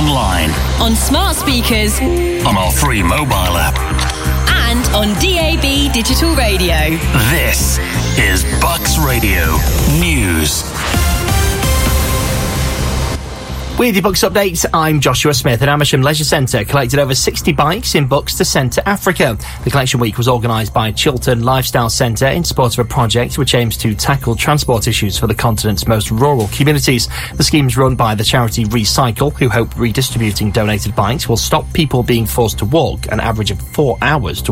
online, on smart speakers, on our free mobile app, and on DAB digital radio. This is Bucks Radio News. With your Bucks update, I'm Joshua Smith. At Amersham Leisure Centre collected over 60 bikes in Bucks to send to Africa. The collection week was organised by Chiltern Lifestyle Centre in support of a project which aims to tackle transport issues for the continent's most rural communities. The scheme's run by the charity Recycle, who hope redistributing donated bikes will stop people being forced to walk an average of 4 hours to